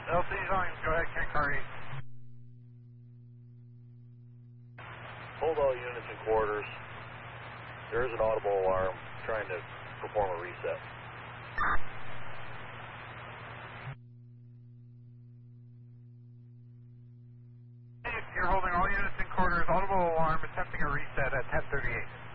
LC's on, go ahead, Ken Car 8. Hold all units in quarters. There is an audible alarm trying to perform a reset. You're holding all units in quarters, audible alarm, attempting a reset at 10:38.